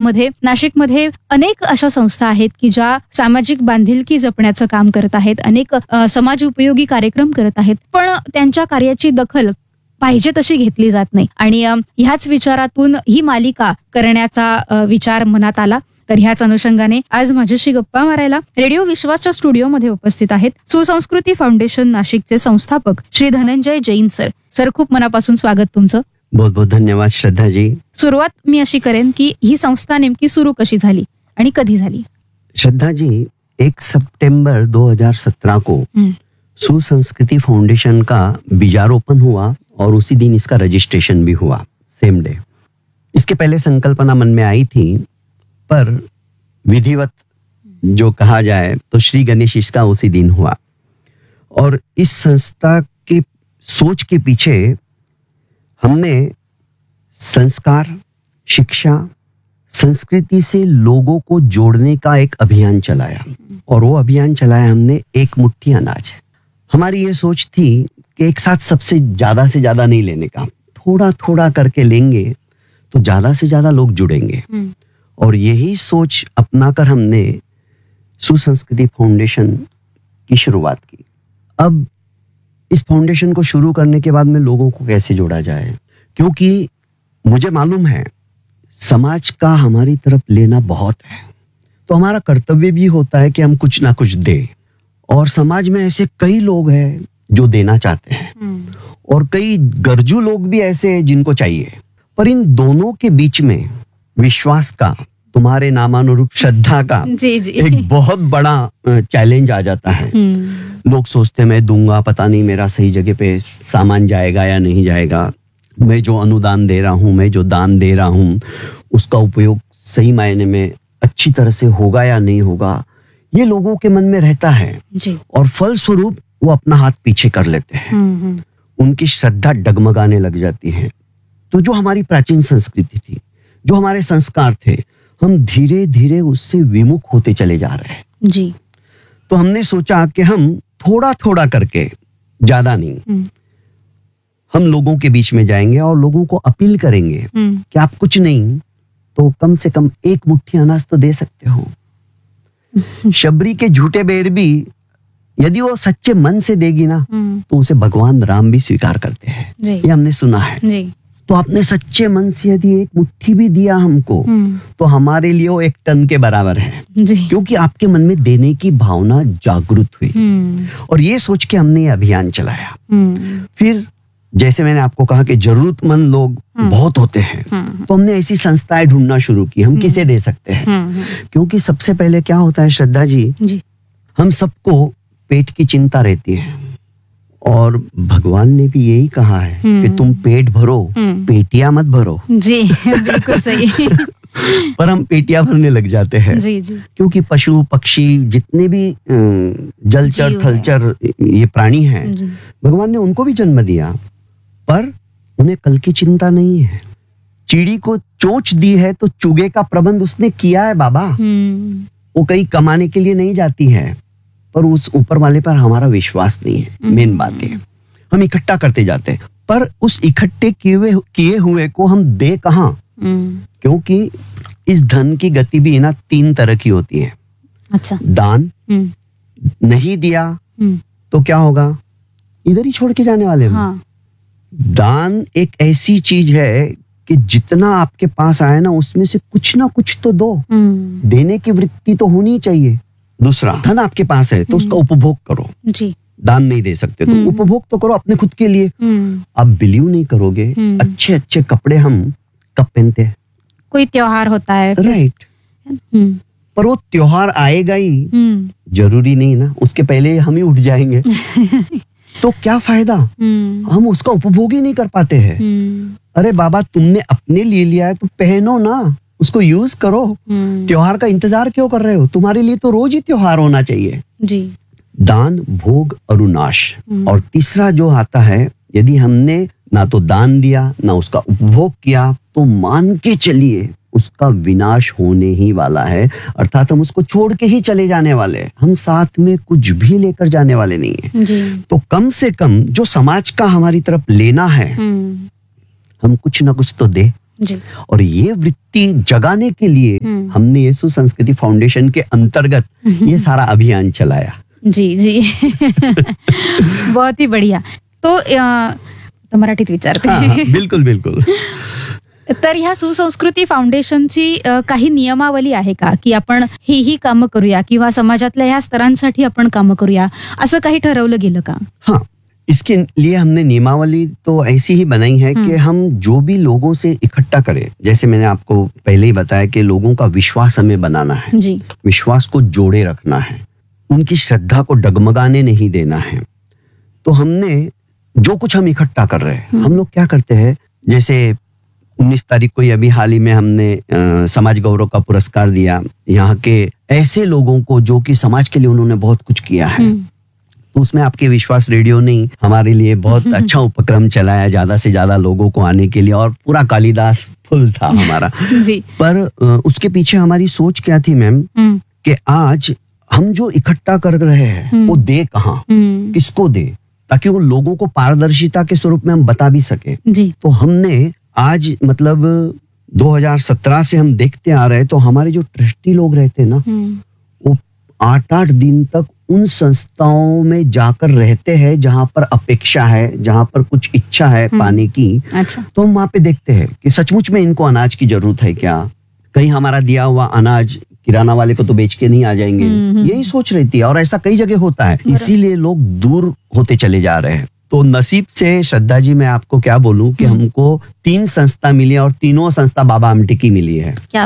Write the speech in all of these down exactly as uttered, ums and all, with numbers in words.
यामध्ये नाशिकमध्ये अनेक अशा संस्था आहेत की ज्या सामाजिक बांधिलकी जपण्याचं काम करत आहेत, अनेक अ, समाज उपयोगी कार्यक्रम करत आहेत, पण त्यांच्या कार्याची दखल पाहिजे तशी घेतली जात नाही. आणि अ, ह्याच विचारातून ही मालिका करण्याचा अ, विचार मनात आला. तर ह्याच अनुषंगाने आज माझ्याशी गप्पा मारायला रेडिओ विश्वासच्या स्टुडिओमध्ये उपस्थित आहेत सुसंस्कृती फाउंडेशन नाशिकचे संस्थापक श्री धनंजय जैन सर. सर, खूप मनापासून स्वागत तुमचं. बहुत बहुत धन्यवाद श्रद्धा जी. सुरुवात मी अशी करेन की ही संस्था नेमकी सुरू कशी झाली आणि कधी झाली? श्रद्धा जी, एक सितंबर दो हज़ार सत्रह को सुसंस्कृति फाउंडेशन का बीजारोपण हुआ और उसी दिन इसका रजिस्ट्रेशन भी हुआ, सेम डे. इसके पहले संकल्पना मन में आई थी, पर विधिवत जो कहा जाए तो श्री गणेश इसका उसी दिन हुआ. और इस संस्था की सोच के पीछे हमने संस्कार, शिक्षा, संस्कृति से लोगों को जोड़ने का एक अभियान चलाया. और वो अभियान चलाया हमने एक मुट्ठी अनाज. हमारी ये सोच थी कि एक साथ सबसे ज्यादा से ज्यादा नहीं लेने का, थोड़ा थोड़ा करके लेंगे तो ज्यादा से ज्यादा लोग जुड़ेंगे. और यही सोच अपनाकर हमने सुसंस्कृति फाउंडेशन की शुरुआत की. अब इस फाउंडेशन को शुरू करने के बाद में लोगों को कैसे जोड़ा जाए, क्योंकि मुझे मालूम है समाज का हमारी तरफ लेना बहुत है, तो हमारा कर्तव्य भी होता है कि हम कुछ ना कुछ दें. और समाज में ऐसे कई लोग हैं जो देना चाहते हैं और कई गरजू लोग भी ऐसे हैं जिनको चाहिए. पर इन दोनों के बीच में विश्वास का, तुम्हारे नामानुरूप श्रद्धा का जी जी. एक बहुत बड़ा चैलेंज आ जाता है. लोग सोचते मैं दूंगा, पता नहीं मेरा सही जगह पे सामान जाएगा या नहीं जाएगा, मैं जो अनुदान दे रहा हूँ, मैं जो दान दे रहा हूँ, उसका उपयोग सही मायने में अच्छी तरह से होगा या नहीं होगा, ये लोगों के मन में रहता है जी. और फलस्वरूप वो अपना हाथ पीछे कर लेते हैं. उनकी श्रद्धा डगमगाने लग जाती है. तो जो हमारी प्राचीन संस्कृति थी, जो हमारे संस्कार थे, हम धीरे धीरे उससे विमुख होते चले जा रहे हैं जी. तो हमने सोचा कि हम थोड़ा थोड़ा करके, ज्यादा नहीं, हम लोगों के बीच में जाएंगे और लोगों को अपील करेंगे कि आप कुछ नहीं तो कम से कम एक मुट्ठी अनाज तो दे सकते हो. शबरी के झूठे बेर भी यदि वो सच्चे मन से देगी ना तो उसे भगवान राम भी स्वीकार करते हैं. ये हमने सुना है जी. तो आपने सच्चे मन से यदि एक मुट्ठी भी दिया हमको तो हमारे लिए वो एक टन के बराबर है जी. क्योंकि आपके मन में देने की भावना जागृत हुई. और ये सोच के हमने ये अभियान चलाया. फिर जैसे मैंने आपको कहा कि जरूरतमंद लोग बहुत होते हैं, तो हमने ऐसी संस्थाएं ढूंढना शुरू की, हम किसे दे सकते हैं. क्योंकि सबसे पहले क्या होता है श्रद्धा जी, जी. हम सबको पेट की चिंता रहती है और भगवान ने भी यही कहा है कि तुम पेट भरो, पेटियां मत भरो. जी बिल्कुल सही. पर हम पेटियां भरने लग जाते हैं जी जी. क्योंकि पशु पक्षी जितने भी जलचर थलचर ये प्राणी हैं, भगवान ने उनको भी जन्म दिया, पर उन्हें कल की चिंता नहीं है. चिड़ी को चोंच दी है तो चुगे का प्रबंध उसने किया है बाबा. वो कहीं कमाने के लिए नहीं जाती है, पर उस ऊपर वाले पर हमारा विश्वास नहीं है. मेन बात है हम इकट्ठा करते जाते हैं, पर उस इकट्ठे किए हुए किए हुए को हम दे कहाँ, क्योंकि इस धन की गति भी ना तीन तरह की होती है. अच्छा. दान नहीं दिया तो क्या होगा, इधर ही छोड़ के जाने वाले हैं. हाँ. दान एक ऐसी चीज है कि जितना आपके पास आए ना उसमें से कुछ ना कुछ तो दो. देने की वृत्ति तो होनी चाहिए. दूसरा, धन आपके पास है तो उसका उपभोग करो जी. दान नहीं दे सकते तो उपभोग तो करो अपने खुद के लिए. आप बिलीव नहीं करोगे, अच्छे अच्छे कपड़े हम कब पहनते हैं, कोई त्योहार होता है, राइट, पर वो त्योहार आएगा ही, जरूरी नहीं ना उसके पहले हम ही उठ जाएंगे. तो क्या फायदा, हम उसका उपभोग ही नहीं कर पाते हैं. अरे बाबा, तुमने अपने लिए लिया है तो पहनो ना, उसको यूज करो. त्योहार का इंतजार क्यों कर रहे हो, तुम्हारे लिए तो रोज ही त्योहार होना चाहिए जी. दान, भोग, अरुनाश. और तीसरा जो आता है, यदि हमने ना तो दान दिया ना उसका उपभोग किया तो मान के चलिए उसका विनाश होने ही वाला है. अर्थात हम उसको छोड़ के ही चले जाने वाले हैं, हम साथ में कुछ भी लेकर जाने वाले नहीं है जी. तो कम से कम जो समाज का हमारी तरफ लेना है, हम कुछ ना कुछ तो दे. जी। और ये वृत्ति जगाने के लिए हम्म। हमने ये सुसंस्कृति फाउंडेशन के अंतर्गत ये सारा अभियान चलाया। जी जी बहुत ही बढिया. तो अ, तर मराठीत विचारते. हाँ, हाँ, बिलकुल बिलकुल. तर ह्या सुसंस्कृती फाउंडेशनची अ, काही नियमावली आहे का, की आपण ही ही कामं करूया किंवा समाजातल्या ह्या स्तरांसाठी आपण कामं करूया, असं काही ठरवलं गेलं का? हाँ, इसके लिए हमने नियमावली तो ऐसी ही बनाई है कि हम जो भी लोगों से इकट्ठा करें, जैसे मैंने आपको पहले ही बताया कि लोगों का विश्वास हमें बनाना है, जी. विश्वास को जोड़े रखना है, उनकी श्रद्धा को डगमगाने नहीं देना है. तो हमने जो कुछ हम इकट्ठा कर रहे हैं, हम लोग क्या करते हैं, जैसे उन्नीस तारीख को अभी हाल ही में हमने आ, समाज गौरव का पुरस्कार दिया यहाँ के ऐसे लोगों को जो कि समाज के लिए उन्होंने बहुत कुछ किया है. तो उसमें आपके विश्वास रेडियो ने हमारे लिए बहुत अच्छा उपक्रम चलाया, ज्यादा से ज्यादा लोगों को आने के लिए, और पूरा कालिदास फुल था हमारा. जी. पर आ, उसके पीछे हमारी सोच क्या थी मैम, कि आज हम जो इकट्ठा कर रहे हैं वो दे कहाँ, किसको दे, ताकि वो लोगों को पारदर्शिता के स्वरूप में हम बता भी सके. जी. तो हमने आज मतलब दो हज़ार सत्रह से हम देखते आ रहे, तो हमारे जो ट्रस्टी लोग रहते ना, वो आठ आठ दिन तक उन संस्थाओं में जाकर रहते हैं जहां पर अपेक्षा है, जहां पर कुछ इच्छा है पाने की. अच्छा. तो हम वहां पे देखते हैं कि सचमुच में इनको अनाज की जरूरत है क्या, कहीं हमारा दिया हुआ अनाज किराना वाले को तो बेच के नहीं आ जाएंगे, यही सोच रहती है. और ऐसा कई जगह होता है, इसीलिए लोग दूर होते चले जा रहे हैं. तो नसीब से श्रद्धा जी, मैं आपको क्या बोलूं कि हमको तीन संस्था मिली और तीनों संस्था बाबा आमटे की मिली है. क्या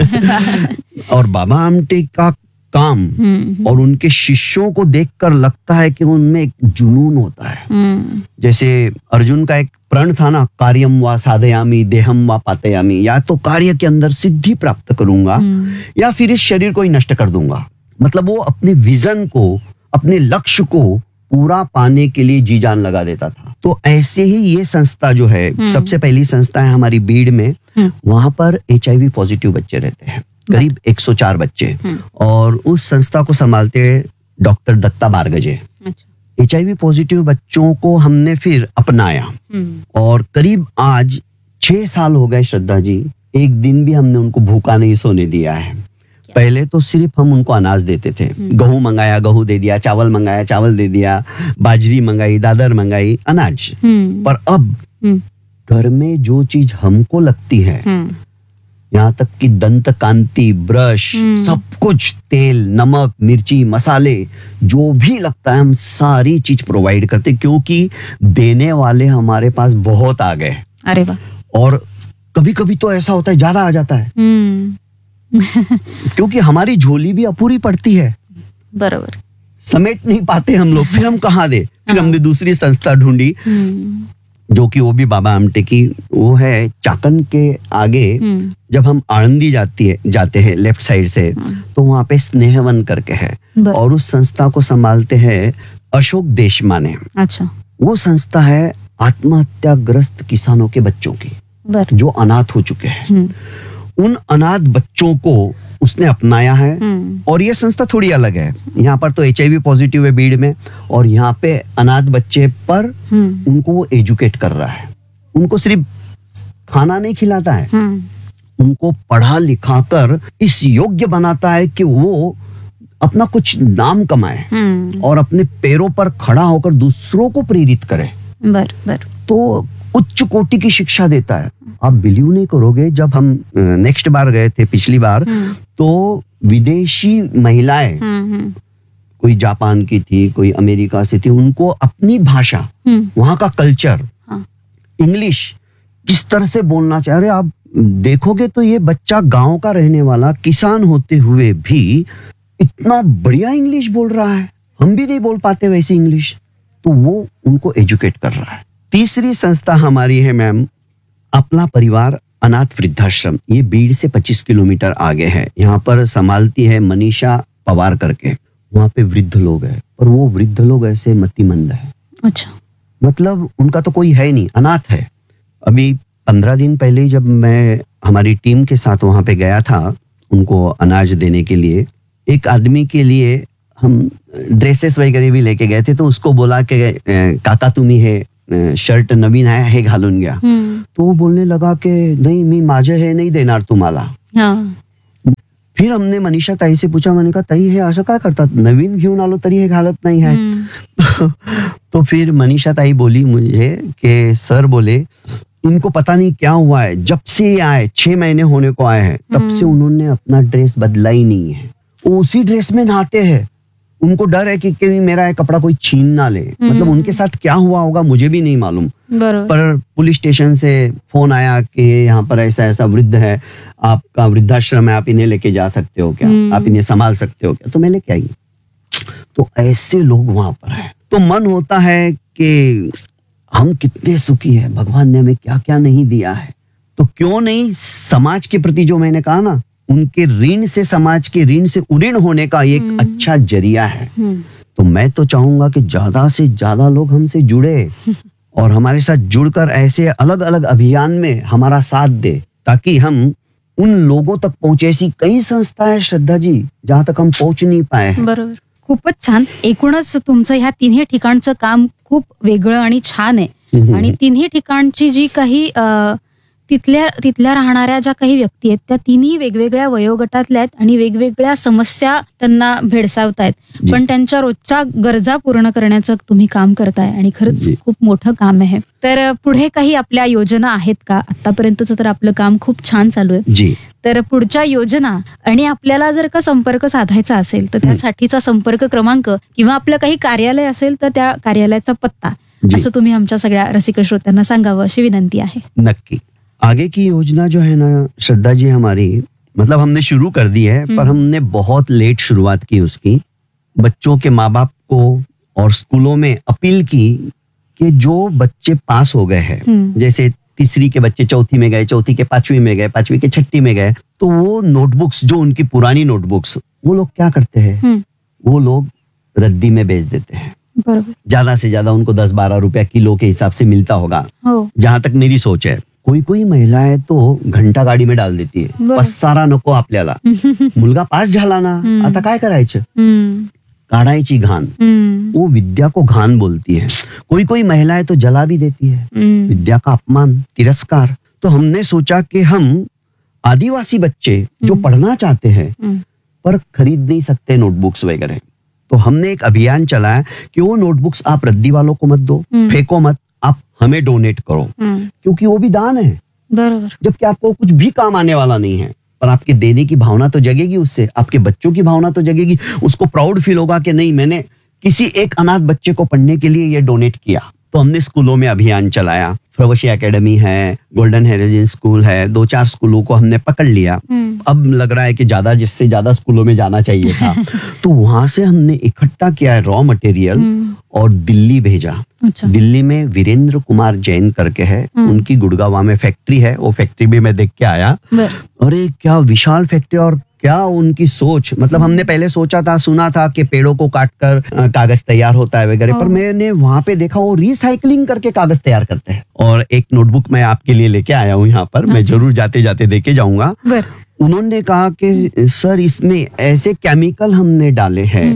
बात. और बाबा आमटे का काम और उनके शिष्यों को देखकर लगता है कि उनमें एक जुनून होता है. जैसे अर्जुन का एक प्रण था ना, कार्यम व साधयामी देहम व पातयामी, या तो कार्य के अंदर सिद्धि प्राप्त करूंगा या फिर इस शरीर को ही नष्ट कर दूंगा. मतलब वो अपने विजन को, अपने लक्ष्य को पूरा पाने के लिए जी जान लगा देता था. तो ऐसे ही ये संस्था जो है, सबसे पहली संस्था है हमारी बीड़ में, वहां पर एच आई वी पॉजिटिव बच्चे रहते हैं, करीब एक सौ चार बच्चे. और उस संस्था को संभालते हैं doctor Dutta Bargaje. H I V positive बच्चों को हमने फिर अपनाया और करीब आज छह साल हो गए श्रद्धा जी, एक दिन भी हमने उनको भूखा नहीं सोने दिया है. पहले तो सिर्फ हम उनको अनाज देते थे, गेहूं मंगाया गेहूं दे दिया, चावल मंगाया चावल दे दिया, बाजरी मंगाई दादर मंगाई, अनाज. पर अब घर में जो चीज हमको लगती है, यहाँ तक कि दंत कांति, ब्रश, सब कुछ, तेल, नमक, मिर्ची, मसाले, जो भी लगता है हम सारी चीज प्रोवाइड करते, क्योंकि देने वाले हमारे पास बहुत आ गए. अरे वाह. और कभी कभी तो ऐसा होता है ज्यादा आ जाता है, क्योंकि हमारी झोली भी अपूरी पड़ती है, बराबर, समेट नहीं पाते हम लोग. फिर हम कहाँ दे, फिर हमने दूसरी संस्था ढूंढी, जो कि वो भी बाबा आमटे की, वो है चाकन के आगे. जब हम आनंदी जाती है जाते हैं लेफ्ट साइड से, तो वहां पे स्नेहवन करके है, और उस संस्था को संभालते हैं अशोक देशमाने. अच्छा. वो संस्था है आत्महत्याग्रस्त किसानों के बच्चों की, जो अनाथ हो चुके हैं. उन अनाथ बच्चों को उसने अपनाया है. और ये संस्था थोड़ी अलग है, यहाँ पर तो एच आई वी पॉजिटिव है बीड़ में, और यहाँ पे अनाथ बच्चे पर उनको वो एजुकेट कर रहा है. उनको सिर्फ खाना नहीं खिलाता है, उनको पढ़ा लिखा कर इस योग्य बनाता है कि वो अपना कुछ नाम कमाए और अपने पैरों पर खड़ा होकर दूसरों को प्रेरित करे. बर, बर. तो उच्च कोटि की शिक्षा देता है. आप बिलीव नहीं करोगे, जब हम नेक्स्ट बार गए थे पिछली बार, तो विदेशी महिलाएं, कोई जापान की थी, कोई अमेरिका से थी, उनको अपनी भाषा, वहां का कल्चर, इंग्लिश किस तरह से बोलना चाह रहे, आप देखोगे तो ये बच्चा गांव का रहने वाला किसान होते हुए भी इतना बढ़िया इंग्लिश बोल रहा है. हम भी नहीं बोल पाते वैसी इंग्लिश. तो वो उनको एजुकेट कर रहा है. तीसरी संस्था हमारी है मैम, अपना परिवार अनाथ वृद्धाश्रम. ये बीड़ से पच्चीस किलोमीटर आगे है. यहाँ पर संभालती है मनीषा पवार करके. वहाँ पे वृद्ध लोग हैं, पर वो वृद्ध लोग ऐसे मतिमंद है. अच्छा. मतलब उनका तो कोई है नहीं, अनाथ है. अभी पंद्रह दिन पहले जब मैं हमारी टीम के साथ वहाँ पे गया था उनको अनाज देने के लिए, एक आदमी के लिए हम ड्रेसेस वगैरह भी लेके गए थे. तो उसको बोला कि काका तुम ही है, शर्ट नवीन आहे हे घालून घ्या. हम्म. तो वो बोलने लगा कि नहीं मी माझे हे नाही देणार तुम्हाला. हा. फिर हमने मनीषा ताई से पूछा, मैंने कहा ताई हे असं काय करतात, नवीन घेऊन आलो तरी हे घालत नहीं है. हम्म. तो फिर मनीषा ताई बोली मुझे कि सर बोले इनको पता नहीं क्या हुआ है, जब से ये आए छह महीने होने को आए हैं तब से उन्होंने अपना ड्रेस बदला ही नहीं है. वो उसी ड्रेस में नहाते हैं. उनको डर है कि कहीं मेरा ये कपड़ा कोई छीन ना ले. मतलब उनके साथ क्या हुआ होगा मुझे भी नहीं मालूम. बरोबर. पर पुलिस स्टेशन से फोन आया कि यहाँ पर ऐसा ऐसा वृद्ध है, आपका वृद्धाश्रम है, आप इन्हें लेके जा सकते हो क्या, आप इन्हें संभाल सकते हो क्या. तो मैं लेके आई. तो ऐसे लोग वहां पर है. तो मन होता है कि हम कितने सुखी हैं, भगवान ने हमें क्या क्या नहीं दिया है. तो क्यों नहीं समाज के प्रति, जो मैंने कहा ना, उनके ऋण से, समाज के ऋण से उऋण होने का एक अच्छा जरिया है. तो मैं तो चाहूंगा कि ज्यादा से ज्यादा लोग हमसे जुड़े और हमारे साथ जुड़कर ऐसे अलग अलग अभियान में हमारा साथ दे, ताकि हम उन लोगों तक पहुंचे. ऐसी कई संस्था है श्रद्धा जी जहां तक हम पहुंच नहीं पाए हैं. बरोबर. खूपच छान. एकूणच तुमचं ह्या तिन्ही ठिकाणचं काम खूप वेगळं आणि छान आहे. आणि तिन्ही ठिकाणची जी काही अ, तिथल्या तिथल्या राहणाऱ्या ज्या काही व्यक्ती आहेत त्या तिन्ही वेगवेगळ्या वयोगटातल्या आहेत आणि वेगवेगळ्या समस्या त्यांना भेडसावतायत, पण त्यांच्या रोजच्या गरजा पूर्ण करण्याचं तुम्ही काम करताय आणि खरंच खूप मोठं काम आहे. तर पुढे काही आपल्या योजना आहेत का? आतापर्यंतचं तर आपलं काम खूप छान चालू आहे. जी. तर पुढच्या योजना आणि आपल्याला जर का संपर्क साधायचा असेल तर त्यासाठीचा संपर्क क्रमांक किंवा आपलं काही कार्यालय असेल तर त्या कार्यालयाचा पत्ता असं तुम्ही आमच्या सगळ्या रसिक श्रोत्यांना सांगावं अशी विनंती आहे. नक्की. आगे की योजना जो है ना श्रद्धा जी हमारी, मतलब हमने शुरू कर दी है, पर हमने बहुत लेट शुरुआत की उसकी. बच्चों के माँ बाप को और स्कूलों में अपील की कि जो बच्चे पास हो गए हैं, जैसे तीसरी के बच्चे चौथी में गए, चौथी के पांचवी में गए, पांचवी के छठी में गए, तो वो नोटबुक्स, जो उनकी पुरानी नोटबुक्स, वो लोग क्या करते हैं, वो लोग रद्दी में बेच देते हैं. बरोबर. ज्यादा से ज्यादा उनको दस बारह रुपया किलो के हिसाब से मिलता होगा, हो. जहां तक मेरी सोच है. कोई कोई महिलाएं तो घंटा गाडी में डाल देती है. पसारा नको आपल्याला. मुलगा पास झाला ना, आता काय करायचं, काढायची घाण. वो विद्या को घाण बोलती है. कोई कोई महिलाएं तो जला भी देती है. विद्या का अपमान, तिरस्कार. तो हमने सोचा कि हम आदिवासी बच्चे जो पढ़ना चाहते हैं पर खरीद नहीं सकते नोटबुक्स वगैरह, तो हमने एक अभियान चलाया कि वो नोटबुक्स आप रद्दी वालों को मत दो, फेंको मत, आप हमें डोनेट करो, क्योंकि वो भी दान है. बरोबर. जबकि आपको कुछ भी काम आने वाला नहीं है, पर आपके देने की भावना तो जगेगी उससे, आपके बच्चों की भावना तो जगेगी. उसको प्राउड फील होगा कि नहीं, मैंने किसी एक अनाथ बच्चे को पढ़ने के लिए ये डोनेट किया. तो हमने स्कूलों में अभियान चलाया. प्रवशी एकेडमी है, गोल्डन हेरिटेज स्कूल है, दो चार स्कूलों को हमने पकड़ लिया. अब लग रहा है कि ज्यादा, जिससे ज्यादा स्कूलों में जाना चाहिए था. तो वहां से हमने इकट्ठा किया है रॉ मटेरियल और दिल्ली भेजा. अच्छा. दिल्ली में वीरेंद्र कुमार जैन करके है, उनकी गुड़गावा में फैक्ट्री है. वो फैक्ट्री भी मैं देख के आया. अरे क्या विशाल फैक्ट्री, और क्या उनकी सोच. मतलब हमने पहले सोचा था, सुना था कि पेड़ों को काटकर कागज तैयार होता है वगैरह, पर मैंने वहां पे देखा वो रिसाइकलिंग करके कागज तैयार करते हैं. और एक नोटबुक मैं आपके लिए लेके आया हूँ यहाँ पर. मैं जरूर जाते जाते देके जाऊंगा. उन्होंने कहा कि सर इसमें ऐसे केमिकल हमने डाले हैं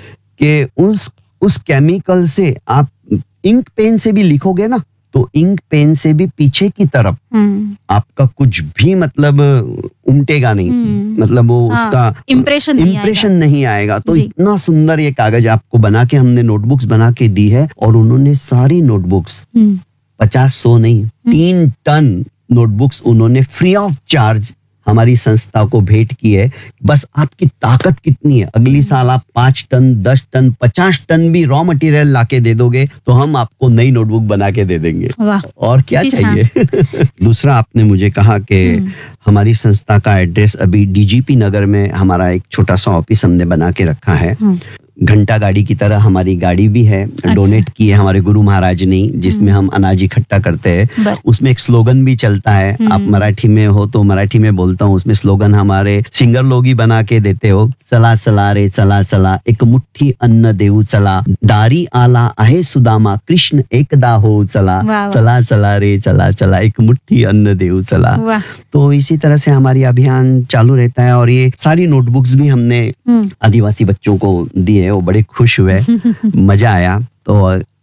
कि उस उस केमिकल से आप इंक पेन से भी लिखोगे ना, तो इंक पेन से भी पीछे की तरफ आपका कुछ भी मतलब उमटेगा नहीं. मतलब वो हाँ, उसका इम्प्रेशन इम्प्रेशन नहीं आएगा. तो इतना सुंदर ये कागज आपको बना के हमने नोटबुक्स बना के दी है. और उन्होंने सारी नोटबुक्स, पचास सौ नहीं, तीन टन नोटबुक्स उन्होंने फ्री ऑफ चार्ज हमारी संस्था को भेंट की है. बस आपकी ताकत कितनी है, अगली साल आप पांच टन, दस टन, पचास टन भी रॉ मटेरियल लाके दे दोगे तो हम आपको नई नोटबुक बना के दे देंगे. और क्या चाहिए. दूसरा, आपने मुझे कहा कि हमारी संस्था का एड्रेस अभी डीजीपी नगर में हमारा एक छोटा सा ऑफिस हमने बना के रखा है. घंटा गाड़ी की तरह हमारी गाड़ी भी है. अच्छा. डोनेट की है हमारे गुरु महाराज ने, जिसमें हम अनाज इकट्ठा करते हैं. उसमें एक स्लोगन भी चलता है. आप मराठी में हो तो मराठी में बोलता हूँ. उसमें स्लोगन हमारे सिंगर लोग ही बना के देते हो. चला चला रे चला चला, एक मुट्ठी अन्न देऊ चला, दारी आला आहे सुदामा, कृष्ण एकदा हो चला, चला चला रे चला चला, एक मुट्ठी अन्न देऊ चला. तो इसी तरह से हमारी अभियान चालू रहता है. और ये सारी नोटबुक्स भी हमने आदिवासी बच्चों को दी है. वो बड़े खुश हुए, मजा आया. तो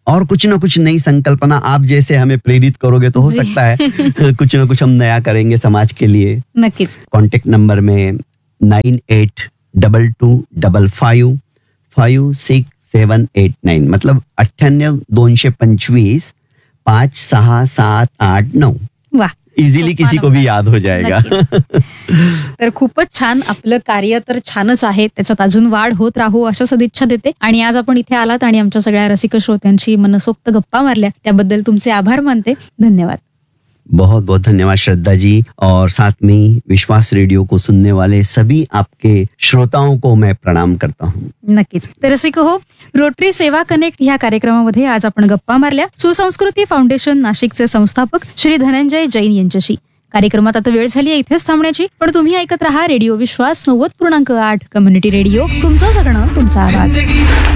और कुछ ना कुछ नई संकल्पना आप जैसे हमें प्रेरित करोगे तो हो जी. सकता है कुछ ना कुछ हम नया करेंगे समाज के लिए. नक्कीच. कॉन्टॅक्ट नंबर में nine eight double two double five five six seven eight nine, मतलब अठ्ठ्याण्णव दोनशे पंचवीस पाच सहा सात आठ नऊ. वा. इझिली सोपा किसी को नंबर. भी याद हो जाएगा. तर खूपच छान. आपलं कार्य तर छानच आहे, त्याच्यात अजून वाढ होत राहू अशा सदिच्छा देते. आणि आज आपण इथे आलात आणि आमच्या सगळ्या रसिक श्रोत्यांची मनसोक्त गप्पा मारल्या, त्याबद्दल तुमचे आभार मानते. धन्यवाद. बहुत बहुत धन्यवाद श्रद्धा जी, और साथ में विश्वास रेडियो को सुनने वाले सभी आपके श्रोताओं को मैं प्रणाम करता हूँ. नक्कीच. तर रसिक हो, रोटरी सेवा कनेक्ट ह्या कार्यक्रमामध्ये आज आपण गप्पा मारल्या सुसंस्कृती फाउंडेशन नाशिकचे संस्थापक श्री धनंजय जैन यांच्याशी. कार्यक्रमात आता वेळ झाली आहे इथेच थांबण्याची, पण तुम्ही ऐकत राहा रेडिओ विश्वास नव्वद पूर्णांक आठ कम्युनिटी रेडिओ. तुमचं जगणं तुमचा आवाज.